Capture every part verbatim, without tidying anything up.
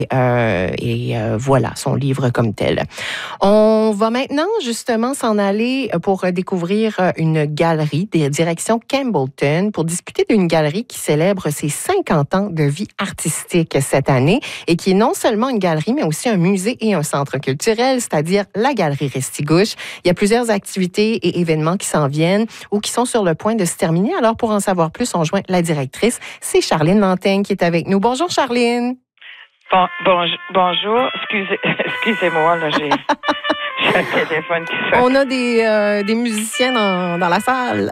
Euh, et euh, voilà, son livre comme tel. On va maintenant justement s'en aller pour découvrir une galerie des directions Campbellton pour discuter d'une galerie qui célèbre ses cinquante ans de vie artistique cette année et qui est non seulement une galerie, mais aussi un musée et un centre culturel, c'est-à-dire la Galerie Restigouche. Il y a plusieurs activités et événements qui s'en viennent ou qui sont sur le point de se terminer. Alors, pour en savoir plus, on joint la directrice. C'est Charline Lanteigne qui est avec nous. Bonjour, Charline. Bon, bon, bonjour, excusez, excusez-moi, là, j'ai, j'ai un téléphone qui sonne. On a des, euh, des musiciens dans, dans la salle.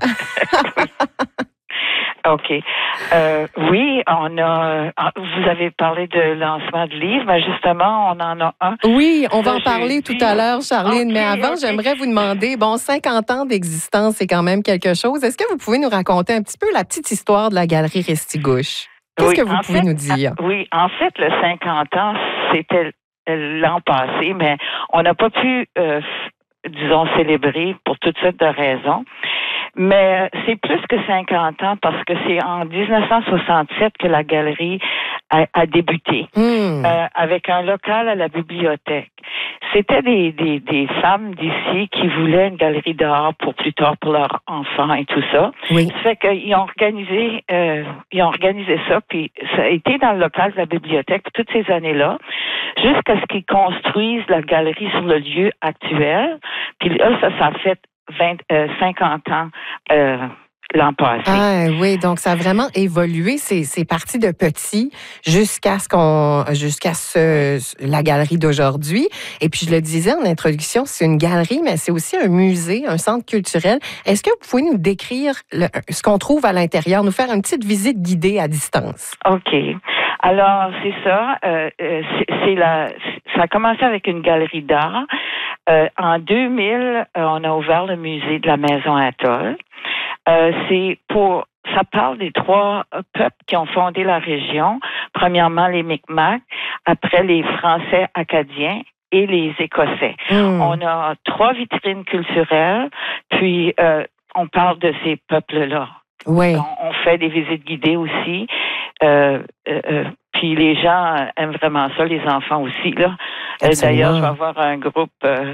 OK. Euh, oui, on a. Vous avez parlé de lancement de livres, mais justement, on en a un. Oui, on va en parler tout à l'heure, Charline. Okay, mais avant, okay. j'aimerais vous demander, bon, cinquante ans d'existence, c'est quand même quelque chose. Est-ce que vous pouvez nous raconter un petit peu la petite histoire de la Galerie Restigouche? Qu'est-ce oui, que vous pouvez fait, nous dire? Oui, en fait, le cinquante ans, c'était l'an passé, mais on n'a pas pu, euh, disons, célébrer pour toutes sortes de raisons. Mais c'est plus que cinquante ans parce que c'est en dix-neuf cent soixante-sept que la galerie a, a débuté mmh. euh, avec un local à la bibliothèque. C'était des, des, des femmes d'ici qui voulaient une galerie d'art pour plus tard pour leurs enfants et tout ça. Oui. Ça fait qu'ils ont organisé, euh, ils ont organisé ça, puis ça a été dans le local de la bibliothèque toutes ces années-là, jusqu'à ce qu'ils construisent la galerie sur le lieu actuel. Puis là, ça, ça a fait vingt, euh, cinquante ans euh, l'an passé. Ah oui, donc ça a vraiment évolué. C'est, c'est parti de petit jusqu'à ce qu'on, jusqu'à ce, la galerie d'aujourd'hui. Et puis je le disais en introduction, c'est une galerie, mais c'est aussi un musée, un centre culturel. Est-ce que vous pouvez nous décrire le, ce qu'on trouve à l'intérieur, nous faire une petite visite guidée à distance? OK. Alors, c'est ça. Euh, c'est, c'est la, ça a commencé avec une galerie d'art. Euh, en deux mille, euh, on a ouvert le musée de la Maison Atoll. Euh, c'est pour, ça parle des trois peuples qui ont fondé la région. Premièrement, les Micmacs, après les Français acadiens et les Écossais. Mmh. On a trois vitrines culturelles, puis euh, on parle de ces peuples-là. Oui. On, on fait des visites guidées aussi. Euh, euh, euh, puis les gens aiment vraiment ça, les enfants aussi, là. Euh, d'ailleurs, je vais avoir un groupe euh,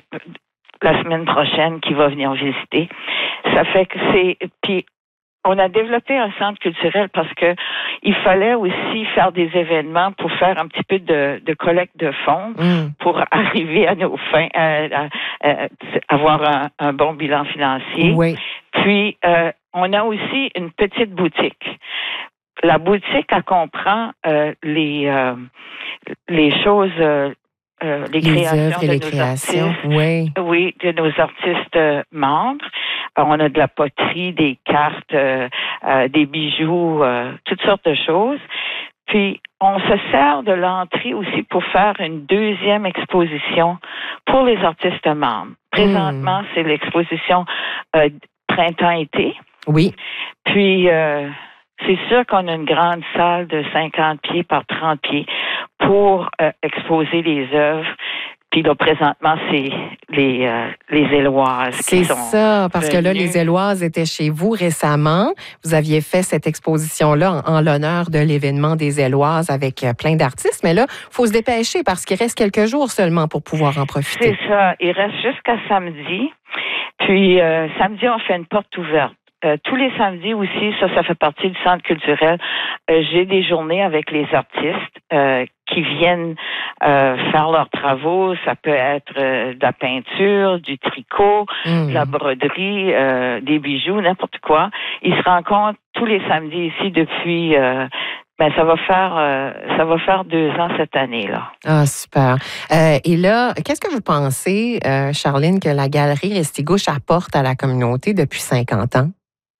la semaine prochaine qui va venir visiter. Ça fait que c'est... Puis on a développé un centre culturel parce que il fallait aussi faire des événements pour faire un petit peu de, de collecte de fonds mm. pour arriver à nos fins, à, à, à avoir un, un bon bilan financier. Oui. Puis, euh, on a aussi une petite boutique. La boutique, elle comprend euh, les, euh, les choses... Euh, Euh, les, les créations œuvres et de les nos créations, artistes, oui. Oui, de nos artistes euh, membres. Alors, on a de la poterie, des cartes, euh, euh, des bijoux, euh, toutes sortes de choses. Puis, on se sert de l'entrée aussi pour faire une deuxième exposition pour les artistes membres. Présentement, mmh. c'est l'exposition euh, printemps-été. Oui. Puis, euh, c'est sûr qu'on a une grande salle de cinquante pieds par trente pieds pour euh, exposer les œuvres. Puis là, présentement, c'est les, euh, les Éloises c'est qui sont C'est ça, parce venues. que là, les Éloises étaient chez vous récemment. Vous aviez fait cette exposition-là en, en l'honneur de l'événement des Éloises avec euh, plein d'artistes. Mais là, il faut se dépêcher parce qu'il reste quelques jours seulement pour pouvoir en profiter. C'est ça. Il reste jusqu'à samedi. Puis, euh, samedi, on fait une porte ouverte. Euh, tous les samedis aussi, ça, ça fait partie du centre culturel. Euh, j'ai des journées avec les artistes euh, qui viennent euh, faire leurs travaux. Ça peut être euh, de la peinture, du tricot, mmh. de la broderie, euh, des bijoux, n'importe quoi. Ils se rencontrent tous les samedis ici depuis... Euh, Ben, ça va faire euh, ça va faire deux ans cette année-là. Ah, super. Euh, et là, qu'est-ce que vous pensez, euh, Charline, que la Galerie Restigouche apporte à la communauté depuis cinquante ans?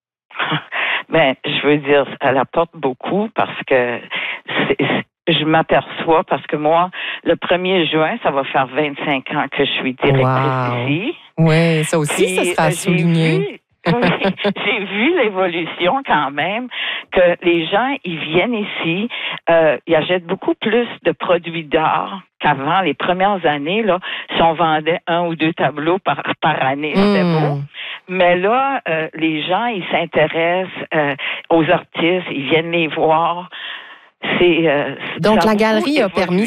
Ben, je veux dire, elle apporte beaucoup parce que c'est, je m'aperçois, parce que moi, le premier juin, ça va faire vingt-cinq ans que je suis directrice wow. ici. Oui, ça aussi, Puis, ça sera souligné. Vu, oui, j'ai vu l'évolution quand même, que les gens, ils viennent ici, euh, ils achètent beaucoup plus de produits d'art qu'avant. Les premières années, là, si on vendait un ou deux tableaux par, par année, c'était mmh. beau. Mais là, euh, les gens, ils s'intéressent euh, aux artistes, ils viennent les voir. c'est... Euh, Donc, la galerie a permis